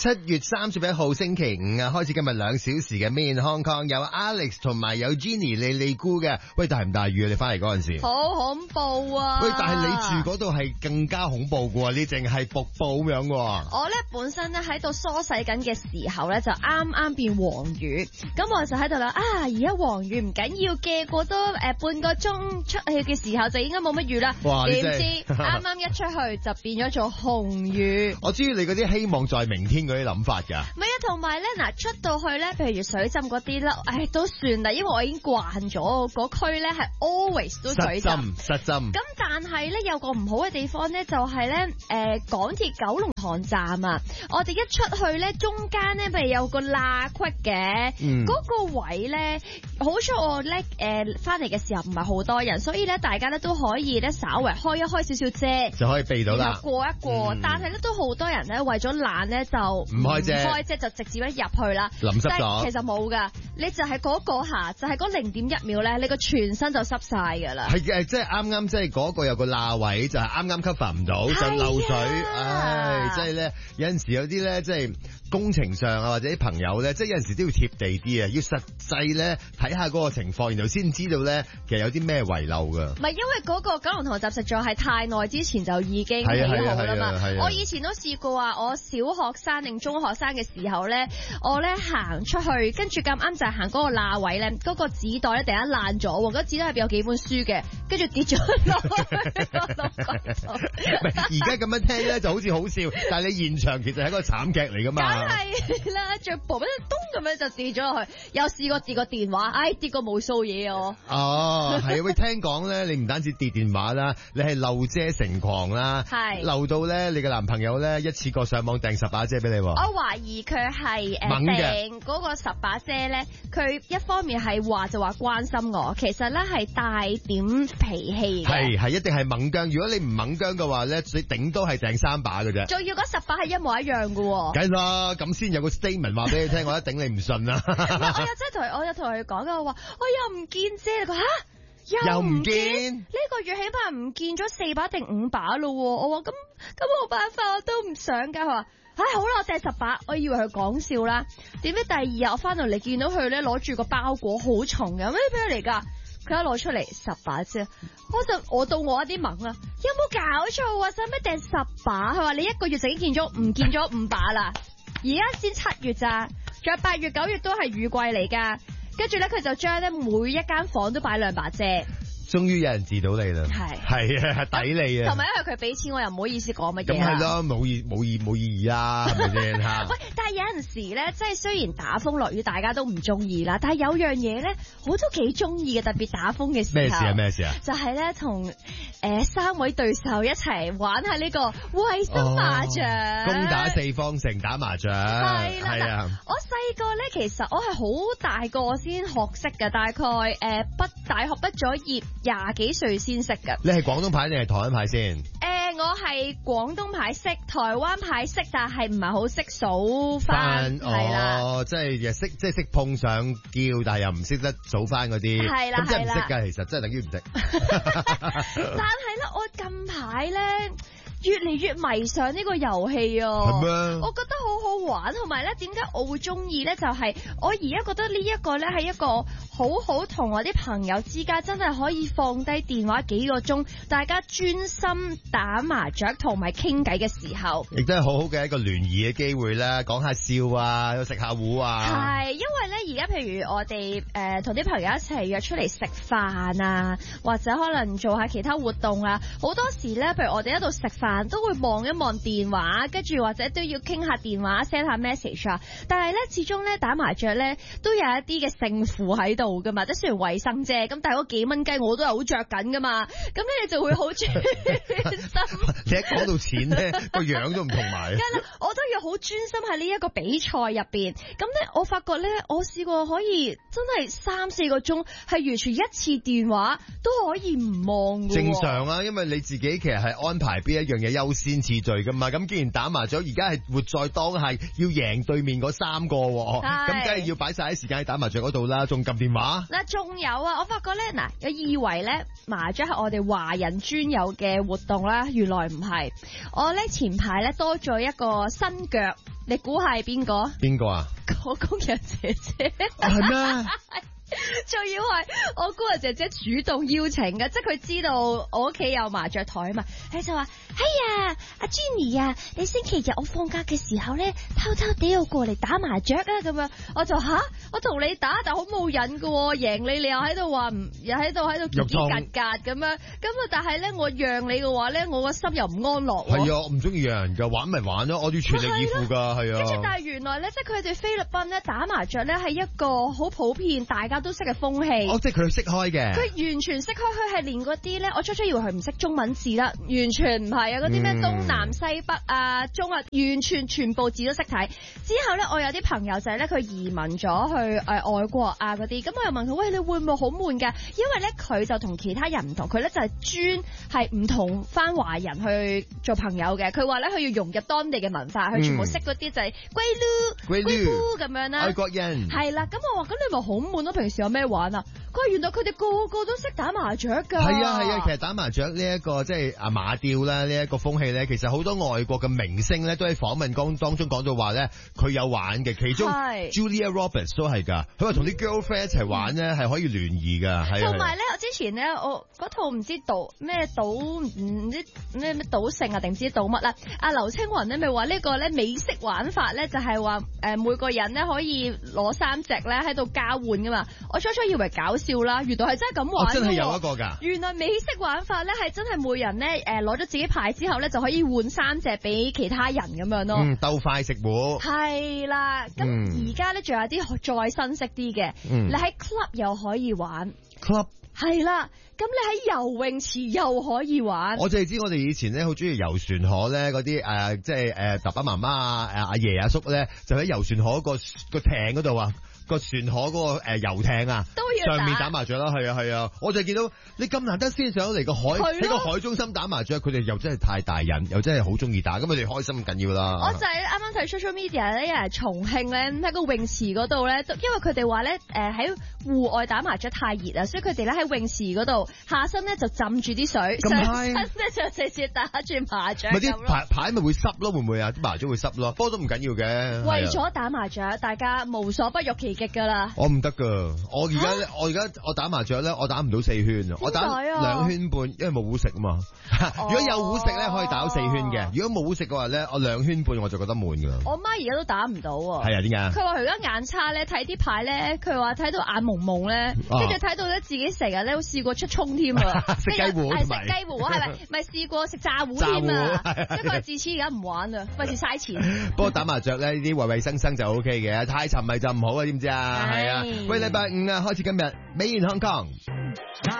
7月31號星期五啊，開始今日2小時嘅 Main Hong Kong，有 Alex 同埋有 Jenny 利姑嘅。喂，大唔大雨啊？你翻嚟嗰陣時， 好恐怖啊！ 喂，但係你住嗰度係更加恐怖嘅喎，你淨係瀑布咁樣嘅喎。 我咧本身咧喺度梳洗緊嘅時候咧，就啱啱變黃雨，咁我就喺度啦。而家黃雨唔緊要嘅，過多半個鐘出去嘅時候就應該冇乜雨啦。點知啱啱一出去就變咗做紅雨。 我知你嗰啲希望在明天嗰啲諗法㗎。 唔係啊，同埋咧嗱，出到去咧，譬如水浸嗰啲咧，都算啦，因為我已經慣咗嗰區咧係 always 都水浸。 實浸。 咁但係咧有個唔好嘅地方咧，就係咧港鐵九龍塘站啊，我哋一出去咧，中間咧咪有個罅隙嘅，嗰個位咧，好彩我咧翻嚟嘅時候唔係好多人，所以咧大家咧都可以咧稍微開少少遮， 就可以避到啦。 過一過，但係咧都好多人咧為咗懶咧就唔開遮就直接一入去啦， 淋濕咗。 其實冇噶，你就係嗰下，就係嗰0.1秒咧，你個全身就濕晒噶啦。 係嘅，即係啱，即係嗰個有個罅位，就係啱 cover 唔到，就漏水。即係咧有陣時有啲咧，即係工程上啊，或者啲朋友咧，即係有陣時都要貼地啲啊，要實際咧睇下嗰個情況，然後先知道咧其實有啲咩遺漏噶。唔係因為嗰個九龍塘站實在係太耐之前就已經起好啦嘛。我以前都試過啊，我小學生定中學生嘅時候咧，我咧行出去，跟住咁啱就係行嗰個罅位咧，嗰個紙袋咧突然間爛咗，嗰個紙袋入邊有幾本書嘅，跟住跌咗落去。 而家咁樣聽咧就好似好笑，但係你現場其實係一個慘劇嚟噶嘛。 梗係啦，着步一咚咁樣就跌咗落去，有試過跌個電話，跌過無數嘢我。 係啊，喂，聽講咧，你唔單止跌電話啦，你係漏遮成狂啦，漏到咧你嘅男朋友咧一次過上網訂10把遮俾你。我懷疑佢係訂嗰個10把遮咧，佢一方面係話就話關心我，其實咧係帶點脾氣嘅。 係一定係猛姜，如果你唔猛姜嘅話咧，你頂多係訂3把嘅啫。 仲要嗰10把係一模一樣嘅喎。 梗啦，咁先有個 statement 話俾你聽，我一頂你唔順啦。 我有同佢講嘅，我話我又唔見遮，佢吓又唔見，呢個月起碼唔見咗4把定5把咯。我話咁冇辦法，我都唔想噶。佢話好啦，我訂10把，我以為佢講笑啦。點知第2日我翻到嚟見到佢咧攞住個包裹好重嘅，咩嚟㗎？佢一攞出嚟10把啫，我到我一啲懵啊！有冇搞錯啊？使咩訂10把？佢話你1個月就已經唔見咗5把啦，而家先7月咋，仲有8月9月都係雨季嚟噶。跟住咧，佢就將咧每一間房都擺2把遮。 終於有人治到你啦，係啊，抵你啊！ 同埋因為佢俾錢，我又唔好意思講乜嘢。 咁係咯，冇意義啦，係咪先吓？ 喂，但係有陣時咧，即係雖然打風落雨，大家都唔中意啦，但係有樣嘢咧，我都幾中意嘅，特別打風嘅時候。 咩事啊？ 就係咧，同3位對手一齊玩下呢個衛生麻雀， 攻打4方城打麻雀。係啊！ 我細個咧，其實我係好大個先學識嘅，大概大學畢咗業20幾歲先識㗎。 你係廣東牌定係台灣牌先？ 我係廣東牌識，台灣牌識，但係唔係好識數翻，係啦。 即係識碰上叫，但係又唔識得數翻嗰啲。係啦，咁即係唔識㗎，其實真係等於唔識。 但係咧，我近排咧越嚟越迷上呢個遊戲啊！係咩？我覺得好好玩，同埋咧，點解我會中意咧？就係我而家覺得呢一個咧係一個好同我啲朋友之間真係可以放低電話幾個鐘，大家專心打麻雀同埋傾偈嘅時候， 亦都係好好嘅一個聯誼嘅機會啦，講下笑啊，食下糊啊。 係，因為咧而家譬如我哋同啲朋友一齊約出嚟食飯啊，或者可能做下其他活動啊，好多時咧，譬如我哋喺度食飯都會望一望電話，跟住或者都要傾下電話 send 下 message 啊。但係咧，始終咧打麻雀咧都有一啲嘅勝負喺度噶嘛，即係雖然衛生啫，咁但係嗰幾蚊雞我都係好着緊噶嘛，咁你就會好專心。 你一講到錢咧，個樣都唔同埋。 我都要好專心喺呢一個比賽入邊。咁咧，我發覺咧，我試過可以真係3-4個鐘，係完全一次電話都可以唔望嘅。 正常啊，因為你自己其實係安排邊一樣嘢優先次序噶嘛。咁既然打麻雀，而家係活在當下，要贏對面嗰3個，咁梗係要擺晒啲時間喺打麻雀嗰度啦。仲撳電話？嗱， 仲有啊，我發覺咧，我以為咧麻雀係我哋華人專有嘅活動啦，原來唔係。我咧前排咧多咗一個新腳。 你估係邊個？ 邊個啊？ 我工人姐姐。 係咩？ 仲要係我工人姐姐主動邀請嘅，即係佢知道我屋企有麻雀台啊嘛，佢就話：哎呀，阿 Jenny 啊，你星期日我放假嘅時候咧，偷偷地我過嚟打麻雀啊咁樣。我就我同你打，但好冇癮噶，贏你又喺度話唔，又喺度結結格格咁樣。咁啊，但係咧我讓你嘅話咧，我個心又唔安樂。 係啊，我唔中意讓人噶，玩咪玩咯，我要全力以赴噶，係啊。 跟住但係原來咧，即係佢哋菲律賓咧打麻雀咧係一個好普遍，大家都識嘅風氣。 即係佢識開嘅。佢完全識開，佢係連嗰啲咧，我初初以為佢唔識中文字啦，完全唔係啊！嗰啲咩東南西北啊、中啊，完全全部字都識睇。之後咧，我有啲朋友就係咧，佢移民咗去外國啊嗰啲，咁我又問佢：喂，你會唔會好悶㗎？因為咧佢就同其他人唔同，佢咧就係專係唔同翻華人去做朋友嘅。佢話咧，佢要融入當地嘅文化，佢全部識嗰啲就係龜嚕咁樣啦。 外國人係啦，咁我話：咁你咪好悶咯？平時有咩玩啊？佢話原來佢哋個個都識打麻雀㗎。 係啊，其實打麻雀呢一個即係馬吊啦，呢一個風氣咧，其實好多外國嘅明星咧都喺訪問當中講到話咧，佢有玩嘅。其中 Julia Roberts 都係㗎，佢話同啲 girlfriend 一齊玩咧係可以聯誼㗎。 同埋咧，我之前咧，我嗰套唔知賭咩賭唔知咩賭聖啊定唔知賭乜啦？阿劉青雲咧咪話呢個咧美式玩法咧就係話每個人咧可以攞3隻咧喺度交換㗎嘛。我初初以為搞笑啦，原來係真係咁玩。 真係有一個㗎。 原來美式玩法咧係真係每人咧攞咗自己牌之後咧就可以換3隻俾其他人咁樣咯。 鬥快食糊。係啦，咁而家咧仲有啲再新式啲嘅，你喺 club 又可以玩。 club 係啦，咁你喺游泳池又可以玩。 我淨係知我哋以前咧好中意遊船河咧嗰啲即係爸爸媽媽啊、阿爺阿叔咧，就喺遊船河個艇嗰度啊。個船河嗰個遊艇啊， 都要上面打麻雀啦，係啊，我就見到你咁難得先上嚟個海，喺個海中心打麻雀，佢哋又真係太大癮，又真係好中意打，咁佢哋開心緊要啦。 我就係啱啱睇 social media 咧，有人重慶咧喺個泳池嗰度咧，因為佢哋話咧喺戶外打麻雀太熱啊，所以佢哋咧喺泳池嗰度下身咧就浸住啲水，上身咧就直接打住麻雀。 咪啲牌咪會濕咯，會唔會啊？啲麻雀會濕咯，不過都唔緊要嘅。 為咗打麻雀，大家無所不欲其極噶啦。 我唔得噶，我而家我打麻雀咧，我打唔到4圈，我打2圈半，因為冇糊食啊嘛。如果有糊食咧，可以打到4圈嘅。如果冇糊食嘅話咧，我2圈半我就覺得悶噶啦。 我媽而家都打唔到喎。 係啊，點解？佢話佢而家眼差咧，睇啲牌咧，佢話睇到眼蒙蒙咧，跟住睇到咧自己成日咧都試過出衝添啊！ 食雞糊係食雞糊係咪試過食炸糊添啊？不過自此而家唔玩啦，費事嘥錢。 不過打麻雀咧，呢啲衛生生就 O K 嘅，太沉迷就唔好啊，知唔知啊？係啊，喂，禮拜5啊，開始今日美言香港。